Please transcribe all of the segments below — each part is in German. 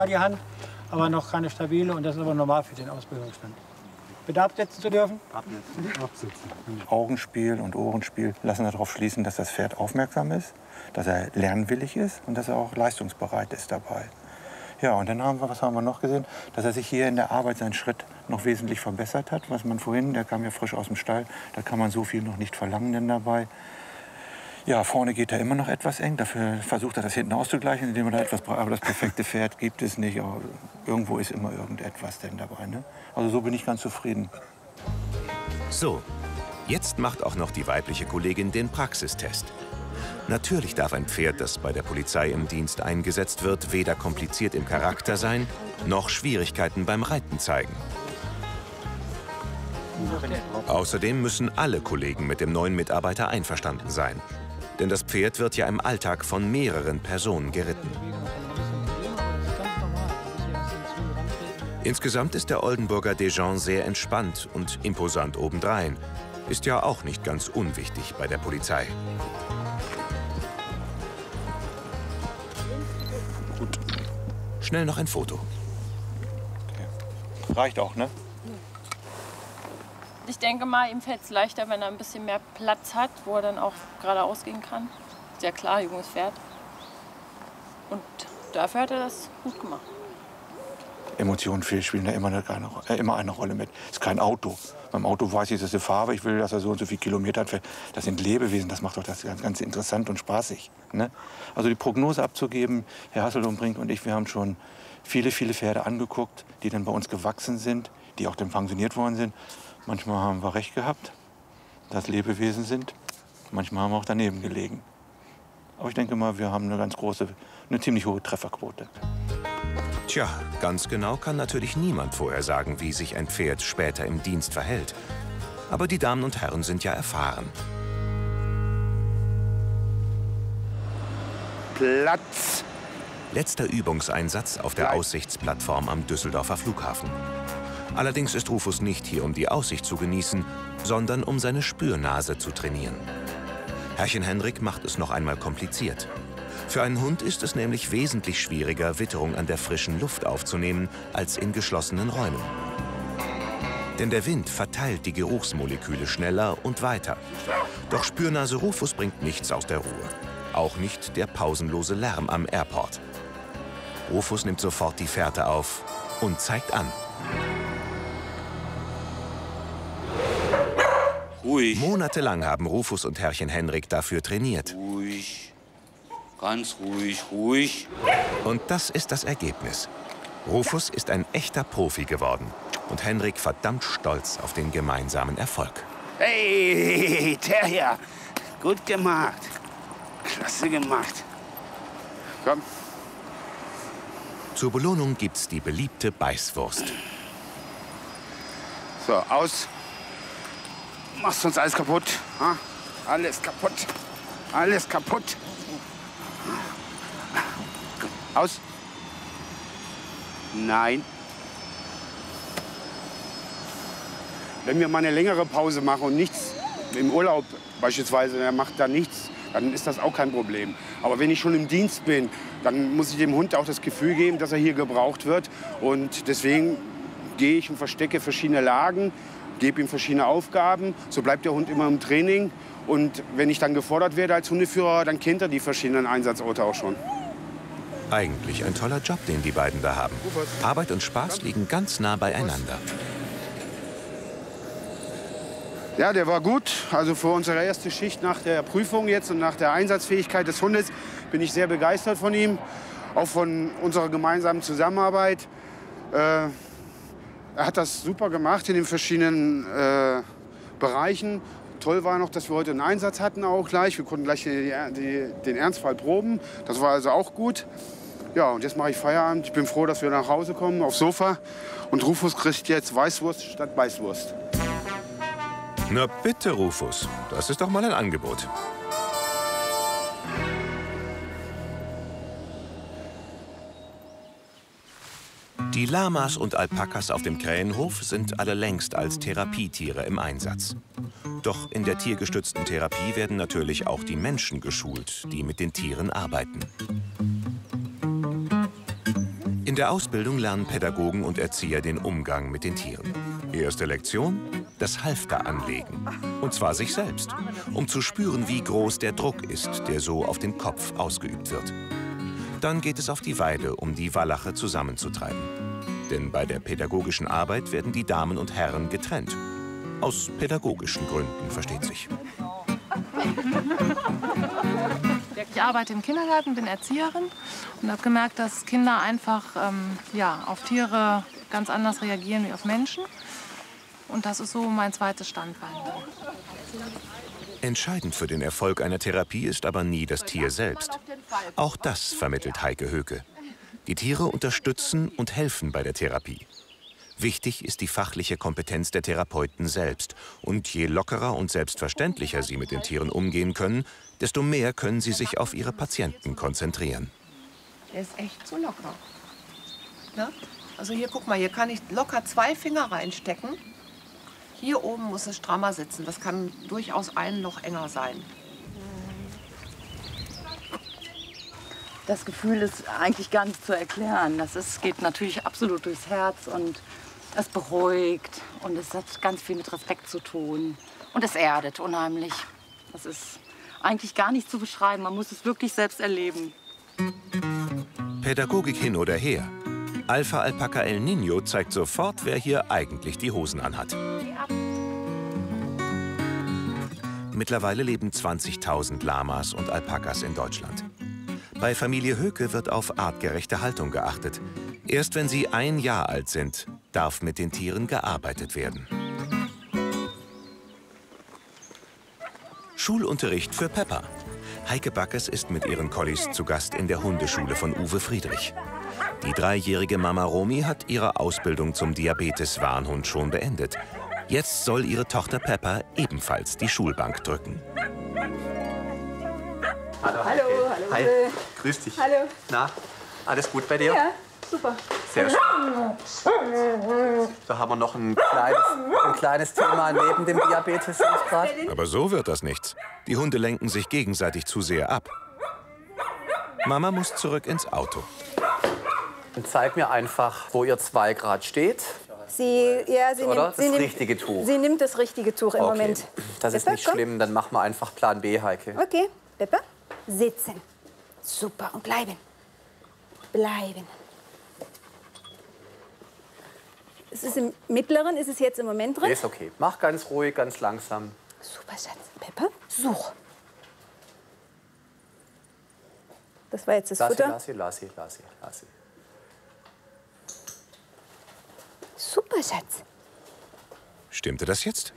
die Hand, aber noch keine stabile und das ist aber normal für den Ausbildungsstand. Bitte absetzen zu dürfen? Absetzen. Augenspiel und Ohrenspiel lassen darauf schließen, dass das Pferd aufmerksam ist, dass er lernwillig ist und dass er auch leistungsbereit ist dabei. Ja, und dann was haben wir noch gesehen? Dass er sich hier in der Arbeit seinen Schritt noch wesentlich verbessert hat. Was man vorhin, der kam ja frisch aus dem Stall, da kann man so viel noch nicht verlangen denn dabei. Ja, vorne geht er immer noch etwas eng. Dafür versucht er das hinten auszugleichen, indem er da etwas braucht. Aber das perfekte Pferd gibt es nicht. Aber irgendwo ist immer irgendetwas denn dabei. Ne? Also so bin ich ganz zufrieden. So, jetzt macht auch noch die weibliche Kollegin den Praxistest. Natürlich darf ein Pferd, das bei der Polizei im Dienst eingesetzt wird, weder kompliziert im Charakter sein, noch Schwierigkeiten beim Reiten zeigen. Außerdem müssen alle Kollegen mit dem neuen Mitarbeiter einverstanden sein. Denn das Pferd wird ja im Alltag von mehreren Personen geritten. Insgesamt ist der Oldenburger Dejans sehr entspannt und imposant obendrein. Ist ja auch nicht ganz unwichtig bei der Polizei. Gut. Schnell noch ein Foto. Okay. Reicht auch, ne? Ich denke mal, ihm fällt es leichter, wenn er ein bisschen mehr Platz hat, wo er dann auch geradeaus gehen kann. Sehr klar, junges Pferd. Und dafür hat er das gut gemacht. Emotionen spielen da immer eine Rolle mit. Es ist kein Auto. Beim Auto weiß ich, das ist eine Farbe, ich will, dass er so und so viele Kilometer fährt. Das sind Lebewesen, das macht doch das ganz interessant und spaßig. Ne? Also die Prognose abzugeben, Herr Hasselum Brink und ich, wir haben schon viele Pferde angeguckt, die dann bei uns gewachsen sind, die auch dann pensioniert worden sind. Manchmal haben wir recht gehabt, dass Lebewesen sind. Manchmal haben wir auch daneben gelegen. Aber ich denke mal, wir haben eine ziemlich hohe Trefferquote. Tja, ganz genau kann natürlich niemand vorher sagen, wie sich ein Pferd später im Dienst verhält. Aber die Damen und Herren sind ja erfahren. Platz! Letzter Übungseinsatz auf der Aussichtsplattform am Düsseldorfer Flughafen. Allerdings ist Rufus nicht hier, um die Aussicht zu genießen, sondern um seine Spürnase zu trainieren. Herrchen Hendrik macht es noch einmal kompliziert. Für einen Hund ist es nämlich wesentlich schwieriger, Witterung an der frischen Luft aufzunehmen, als in geschlossenen Räumen. Denn der Wind verteilt die Geruchsmoleküle schneller und weiter. Doch Spürnase Rufus bringt nichts aus der Ruhe. Auch nicht der pausenlose Lärm am Airport. Rufus nimmt sofort die Fährte auf und zeigt an. Ruhig. Monatelang haben Rufus und Herrchen Hendrik dafür trainiert. Ruhig. Ganz ruhig, ruhig. Und das ist das Ergebnis. Rufus ist ein echter Profi geworden und Hendrik verdammt stolz auf den gemeinsamen Erfolg. Hey, Terrier. Gut gemacht. Klasse gemacht. Komm. Zur Belohnung gibt's die beliebte Beißwurst. So, aus. Machst uns alles kaputt. Ha? Alles kaputt. Alles kaputt. Aus. Nein. Wenn wir mal eine längere Pause machen und nichts, im Urlaub beispielsweise, er macht da nichts, dann ist das auch kein Problem. Aber wenn ich schon im Dienst bin, dann muss ich dem Hund auch das Gefühl geben, dass er hier gebraucht wird. Und deswegen gehe ich und verstecke verschiedene Lagen, gebe ihm verschiedene Aufgaben. So bleibt der Hund immer im Training. Und wenn ich dann gefordert werde als Hundeführer, dann kennt er die verschiedenen Einsatzorte auch schon. Eigentlich ein toller Job, den die beiden da haben. Arbeit und Spaß liegen ganz nah beieinander. Ja, der war gut. Also für unsere erste Schicht nach der Prüfung jetzt und nach der Einsatzfähigkeit des Hundes bin ich sehr begeistert von ihm. Auch von unserer gemeinsamen Zusammenarbeit. Er hat das super gemacht in den verschiedenen Bereichen. Toll war noch, dass wir heute einen Einsatz hatten auch gleich. Wir konnten gleich den Ernstfall proben. Das war also auch gut. Ja, und jetzt mache ich Feierabend. Ich bin froh, dass wir nach Hause kommen, aufs Sofa. Und Rufus kriegt jetzt Weißwurst statt Beißwurst. Na bitte, Rufus. Das ist doch mal ein Angebot. Die Lamas und Alpakas auf dem Krähenhof sind alle längst als Therapietiere im Einsatz. Doch in der tiergestützten Therapie werden natürlich auch die Menschen geschult, die mit den Tieren arbeiten. In der Ausbildung lernen Pädagogen und Erzieher den Umgang mit den Tieren. Erste Lektion: das Halfter anlegen. Und zwar sich selbst, um zu spüren, wie groß der Druck ist, der so auf den Kopf ausgeübt wird. Dann geht es auf die Weide, um die Wallache zusammenzutreiben. Denn bei der pädagogischen Arbeit werden die Damen und Herren getrennt. Aus pädagogischen Gründen, versteht sich. Ich arbeite im Kindergarten, bin Erzieherin und habe gemerkt, dass Kinder einfach auf Tiere ganz anders reagieren wie auf Menschen. Und das ist so mein zweites Standbein. Entscheidend für den Erfolg einer Therapie ist aber nie das Tier selbst. Auch das vermittelt Heike Höke. Die Tiere unterstützen und helfen bei der Therapie. Wichtig ist die fachliche Kompetenz der Therapeuten selbst. Und je lockerer und selbstverständlicher sie mit den Tieren umgehen können, desto mehr können sie sich auf ihre Patienten konzentrieren. Der ist echt so locker. Ne? Also hier, guck mal, hier kann ich locker 2 Finger reinstecken. Hier oben muss es strammer sitzen. Das kann durchaus ein Loch enger sein. Das Gefühl ist eigentlich gar nicht zu erklären. Geht natürlich absolut durchs Herz und es beruhigt und es hat ganz viel mit Respekt zu tun. Und es erdet unheimlich. Das ist eigentlich gar nicht zu beschreiben. Man muss es wirklich selbst erleben. Pädagogik hin oder her. Alpha Alpaca El Niño zeigt sofort, wer hier eigentlich die Hosen anhat. Mittlerweile leben 20.000 Lamas und Alpakas in Deutschland. Bei Familie Höke wird auf artgerechte Haltung geachtet. Erst wenn sie 1 Jahr alt sind, darf mit den Tieren gearbeitet werden. Schulunterricht für Peppa. Heike Backes ist mit ihren Collies zu Gast in der Hundeschule von Uwe Friedrich. Die 3-jährige Mama Romy hat ihre Ausbildung zum Diabetes-Warnhund schon beendet. Jetzt soll ihre Tochter Peppa ebenfalls die Schulbank drücken. Hallo. Hallo, hallo. Hi, grüß dich. Hallo. Na, alles gut bei dir? Ja, super. Sehr schön. Da haben wir noch ein kleines Thema neben dem Diabetes. Aber so wird das nichts. Die Hunde lenken sich gegenseitig zu sehr ab. Mama muss zurück ins Auto. Und zeig mir einfach, wo ihr 2 gerade steht. Sie richtige Tuch. Sie nimmt das richtige Tuch im Moment. Das ist Peppa, nicht schlimm, dann machen wir einfach Plan B, Heike. Okay, Peppa, sitzen. Super, und bleiben. Bleiben. Es ist im Mittleren, ist es jetzt im Moment drin? Ist okay. Mach ganz ruhig, ganz langsam. Super, Schatz. Peppa, such. Das war jetzt das Futter. Lass sie. Super, Schatz. Stimmte das jetzt?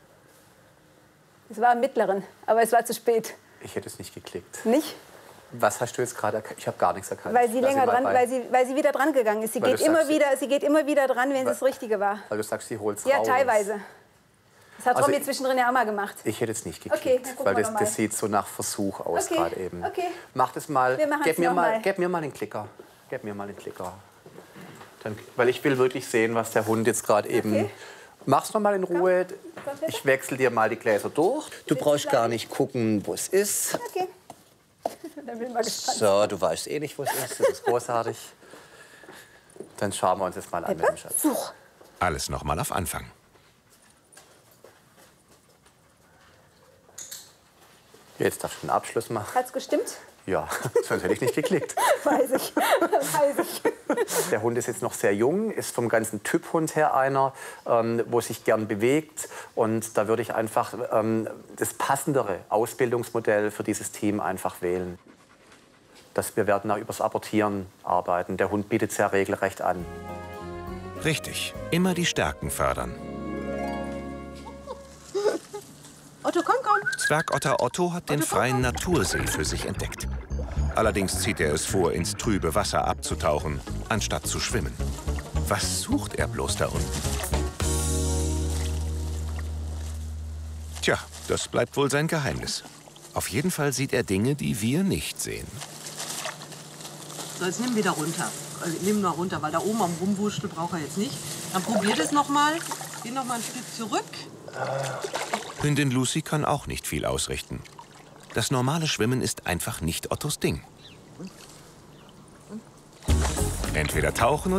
Es war im Mittleren, aber es war zu spät. Ich hätte es nicht geklickt. Nicht? Was hast du jetzt gerade erkannt? Ich habe gar nichts erkannt. Weil sie länger dran, weil sie wieder dran gegangen ist. Sie geht immer wieder dran, wenn es das Richtige war. Weil du sagst, sie holt es raus. Ja, teilweise. Das hat Romy zwischendrin ja auch mal gemacht. Ich hätte es nicht geklickt, okay, weil das sieht so nach Versuch aus gerade eben. Okay. Mach das mal. Gib mir mal den Klicker. Dann, weil ich will wirklich sehen, was der Hund jetzt gerade eben... Mach's noch mal in Ruhe. Ich wechsle dir mal die Gläser durch. Du brauchst gar nicht gucken, wo es ist. Okay. Dann bin ich mal gespannt. So, du weißt eh nicht, wo es ist. Das ist großartig. Dann schauen wir uns das mal an, mit dem Schatz. Such. Alles noch mal auf Anfang. Jetzt darfst du einen Abschluss machen. Hat's gestimmt? Ja, sonst hätte ich nicht geklickt. Weiß ich. Der Hund ist jetzt noch sehr jung, ist vom ganzen Typhund her einer, wo sich gern bewegt. Und da würde ich einfach das passendere Ausbildungsmodell für dieses Team einfach wählen. Wir werden auch übers Apportieren arbeiten. Der Hund bietet es ja regelrecht an. Richtig, immer die Stärken fördern. Otto, komm. Zwergotter Otto hat den freien Natursee für sich entdeckt. Allerdings zieht er es vor, ins trübe Wasser abzutauchen, anstatt zu schwimmen. Was sucht er bloß da unten? Tja, das bleibt wohl sein Geheimnis. Auf jeden Fall sieht er Dinge, die wir nicht sehen. So, jetzt nimm wieder runter. Also, nimm mal runter, weil da oben am Rumwurschtel braucht er jetzt nicht. Dann probiert es noch mal. Geh noch mal ein Stück zurück. Hündin Lucy kann auch nicht viel ausrichten. Das normale Schwimmen ist einfach nicht Ottos Ding. Entweder tauchen